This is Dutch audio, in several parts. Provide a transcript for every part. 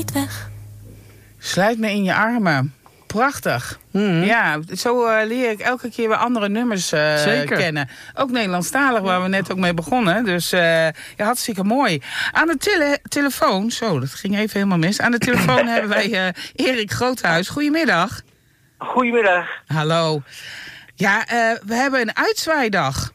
niet weg. Sluit me in je armen. Prachtig. Ja, zo leer ik elke keer weer andere nummers kennen. Ook Nederlandstalig, waar we net ook mee begonnen. Dus ja, hartstikke mooi. Aan de telefoon... Zo, dat ging even helemaal mis. Aan de telefoon hebben wij Erik Groothuis. Goedemiddag. Goedemiddag. Hallo. Ja, we hebben een uitzwaaidag.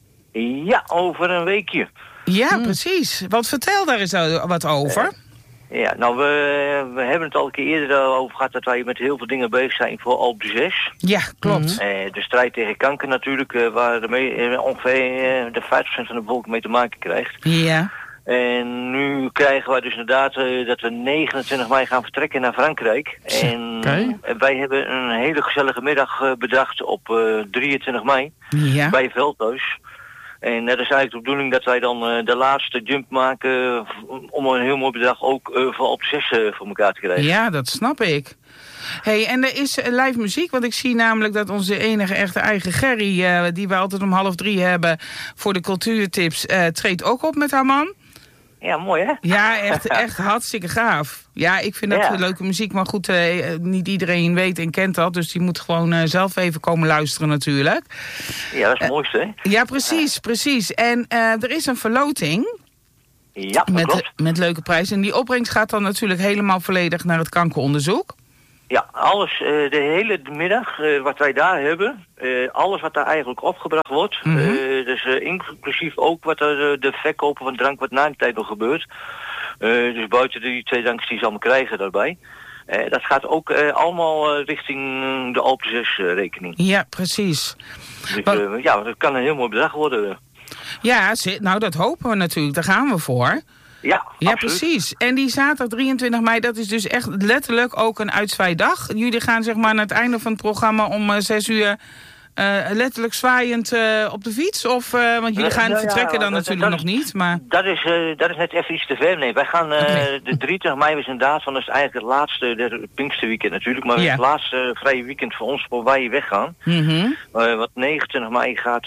Ja, over een weekje. Ja, precies. Want vertel daar eens wat over. Ja, nou, we hebben het al een keer eerder over gehad dat wij met heel veel dingen bezig zijn voor Alpe d'Huez. Ja, klopt. De strijd tegen kanker natuurlijk, waar ongeveer de 50% van de bevolking mee te maken krijgt. Ja. En nu krijgen wij dus inderdaad dat we 29 mei gaan vertrekken naar Frankrijk. En wij hebben een hele gezellige middag bedacht op 23 mei bij Veldhuis. En dat is eigenlijk de bedoeling dat wij dan de laatste jump maken om een heel mooi bedrag ook voor Alpe d'Huez voor elkaar te krijgen. Ja, dat snap ik. Hey, en er is live muziek, want ik zie namelijk dat onze enige echte eigen Gerry, die we altijd om 2:30 hebben voor de cultuurtips, treedt ook op met haar man. Ja, mooi hè? Ja, echt hartstikke gaaf. Ja, ik vind dat leuke muziek, maar goed, niet iedereen weet en kent dat. Dus die moet gewoon zelf even komen luisteren natuurlijk. Ja, dat is het mooiste hè? Ja, precies. En er is een verloting. Ja, dat klopt. Met leuke prijzen. En die opbrengst gaat dan natuurlijk helemaal volledig naar het kankeronderzoek. Ja, alles, de hele middag wat wij daar hebben, alles wat daar eigenlijk opgebracht wordt, dus inclusief ook wat de verkopen van drank wat na die tijd nog gebeurt, dus buiten die 2 drankjes die ze allemaal krijgen daarbij, dat gaat ook allemaal richting de Alpe d'Huez rekening. Ja, precies. Dus ja, dat kan een heel mooi bedrag worden. Ja, nou dat hopen we natuurlijk, daar gaan we voor. Ja, ja, absoluut. precies. En die zaterdag 23 mei, dat is dus echt letterlijk ook een uitzwaaidag. Jullie gaan zeg maar naar het einde van het programma om 6 uur letterlijk zwaaiend op de fiets? Of, want jullie gaan vertrekken dan natuurlijk nog niet. Maar... Dat is net even iets te ver. Nee, wij gaan de 23 mei is inderdaad, van dat is eigenlijk het laatste Pinksterweekend natuurlijk. Maar het laatste vrije weekend voor ons waar wij weggaan. Want 29 mei gaat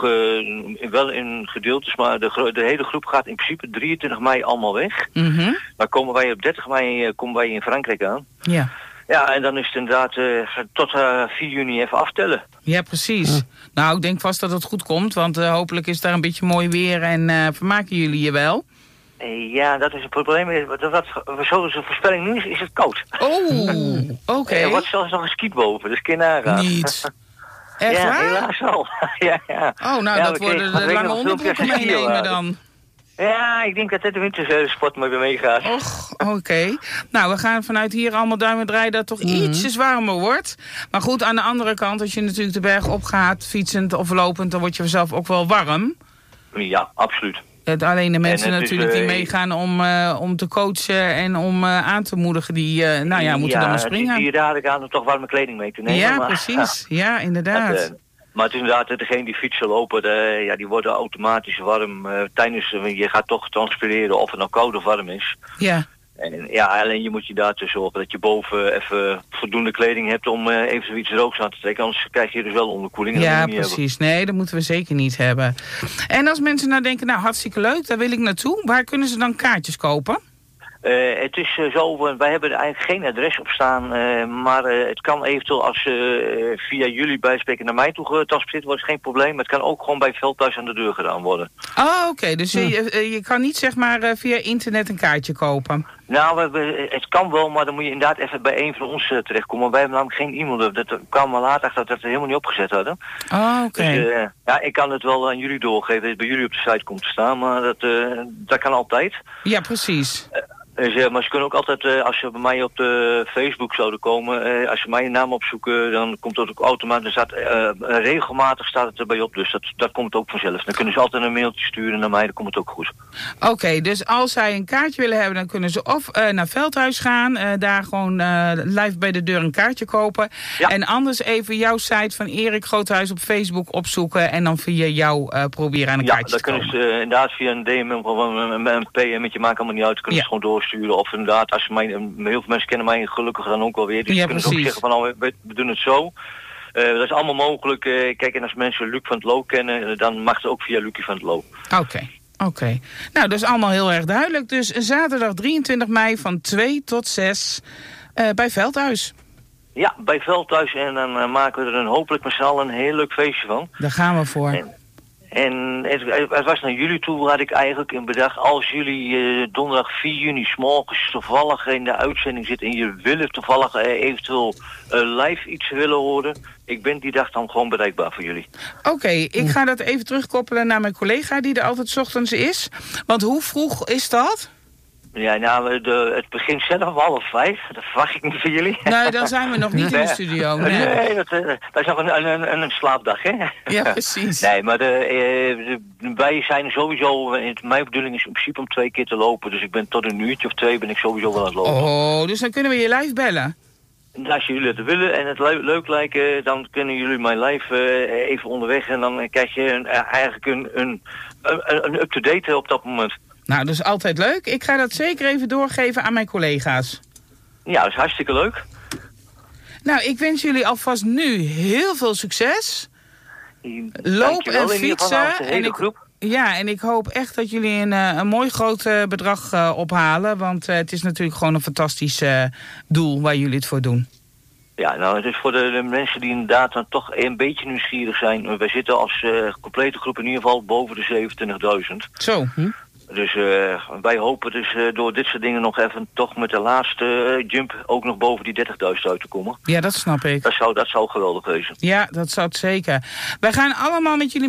wel in gedeeltes, maar de hele groep gaat in principe 23 mei allemaal weg. Maar komen wij op 30 mei in Frankrijk aan. Ja. Ja, en dan is het inderdaad tot 4 juni even aftellen. Ja, precies. Nou, ik denk vast dat het goed komt, want hopelijk is daar een beetje mooi weer en vermaken jullie je wel. Ja, dat is het probleem. Zoals de voorspelling nu is het koud. Oh, oké. Er wordt zelfs nog een ski boven, dus kun je nagaan. Niet. Echt waar? Helaas wel. ja. Oh, nou, dat worden de lange onderbroeken meenemen dan. Ja, ik denk dat het de wintersport maar weer meegaat. Och, oké. Nou, we gaan vanuit hier allemaal duimen draaien dat het toch ietsjes warmer wordt. Maar goed, aan de andere kant, als je natuurlijk de berg opgaat, fietsend of lopend, dan word je zelf ook wel warm. Ja, absoluut. Alleen de mensen natuurlijk die meegaan om te coachen en om aan te moedigen, die moeten dan maar springen. Die raad ik aan om toch warme kleding mee te nemen. Ja, precies. Ja, inderdaad. Maar het is inderdaad, degene die fietsen lopen, die worden automatisch warm. Tijdens, je gaat toch transpireren of het nou koud of warm is. Ja. En ja, alleen je moet je daartussen zorgen dat je boven even voldoende kleding hebt om even iets droogs aan te trekken. Anders krijg je dus wel onderkoeling. Ja, precies. Nee, dat moeten we zeker niet hebben. En als mensen nou denken, nou hartstikke leuk, daar wil ik naartoe. Waar kunnen ze dan kaartjes kopen? Het is zo, wij hebben er eigenlijk geen adres op staan, maar het kan eventueel als via jullie bijspreken naar mij toe getransporteerd wordt, is geen probleem. Maar het kan ook gewoon bij Veldhuis aan de deur gedaan worden. Oh, oké. Dus je kan niet zeg maar via internet een kaartje kopen? Nou, het kan wel, maar dan moet je inderdaad even bij een van ons terechtkomen. Wij hebben namelijk geen e-mail. Dat kwam maar later achter dat we het helemaal niet opgezet hadden. Oh, oké. Dus, ja, ik kan het wel aan jullie doorgeven dat het bij jullie op de site komt te staan, maar dat kan altijd. Ja, precies. Maar ze kunnen ook altijd, als ze bij mij op de Facebook zouden komen, als ze mijn naam opzoeken, dan komt dat ook automatisch. Regelmatig staat het erbij op, dus dat komt ook vanzelf. Dan kunnen ze altijd een mailtje sturen naar mij, dan komt het ook goed. Oké, dus als zij een kaartje willen hebben, dan kunnen ze of naar Veldhuis gaan, daar gewoon live bij de deur een kaartje kopen. Ja. En anders even jouw site van Erik Groothuis op Facebook opzoeken en dan via jou proberen aan een kaartje te komen. Ja, dan kunnen ze inderdaad via een DM of een PM'tje, maakt allemaal niet uit, kunnen ze gewoon doorsturen. Of inderdaad, als heel veel mensen kennen mij gelukkig dan ook wel weer. Dus ze kunnen ook zeggen van, we doen het zo. Dat is allemaal mogelijk. Kijk, en als mensen Luc van het Loo kennen, dan mag het ook via Lucie van het Loo. Oké. Oké. Nou, dat is allemaal heel erg duidelijk. Dus zaterdag 23 mei van 2 tot 6 bij Veldhuis. Ja, bij Veldhuis. En dan maken we er hopelijk met z'n allen een heel leuk feestje van. Daar gaan we voor. En het was naar jullie toe, had ik eigenlijk in bedacht, als jullie donderdag 4 juni 's morgens toevallig in de uitzending zitten en je willen toevallig eventueel live iets willen horen, ik ben die dag dan gewoon bereikbaar voor jullie. Oké, ik ga dat even terugkoppelen naar mijn collega die er altijd 's ochtends is. Want hoe vroeg is dat? Ja, nou, het begint zelf om 4:30. Dat verwacht ik niet van jullie. Nee, dan zijn we nog niet in de studio. Nee, dat is nog een slaapdag, hè? Ja, precies. Nee, maar wij zijn sowieso... Mijn bedoeling is in principe om 2 keer te lopen. Dus ik ben tot 1 uurtje of 2 ben ik sowieso wel aan het lopen. Oh, dus dan kunnen we je live bellen? Als jullie het willen en het leuk lijken, dan kunnen jullie mij live even onderweg. En dan krijg je eigenlijk een up-to-date op dat moment. Nou, dat is altijd leuk. Ik ga dat zeker even doorgeven aan mijn collega's. Ja, dat is hartstikke leuk. Nou, ik wens jullie alvast nu heel veel succes. Loop en fietsen. En ik hoop echt dat jullie een mooi groot bedrag ophalen. Want het is natuurlijk gewoon een fantastisch doel waar jullie het voor doen. Ja, nou, het is voor de mensen die inderdaad dan toch een beetje nieuwsgierig zijn. Wij zitten als complete groep in ieder geval boven de 27.000. Zo. Dus wij hopen dus door dit soort dingen nog even toch met de laatste jump ook nog boven die 30.000 uit te komen. Ja, dat snap ik. Dat zou geweldig wezen. Ja, dat zou het zeker. Wij gaan allemaal met jullie